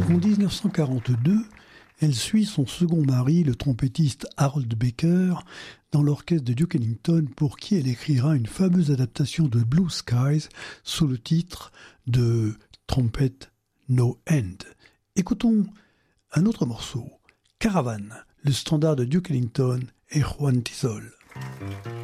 En 1942, elle suit son second mari, le trompettiste Harold Baker, dans l'orchestre de Duke Ellington, pour qui elle écrira une fameuse adaptation de Blue Skies sous le titre de Trumpet No End. Écoutons un autre morceau, Caravan, le standard de Duke Ellington et Juan Tizol.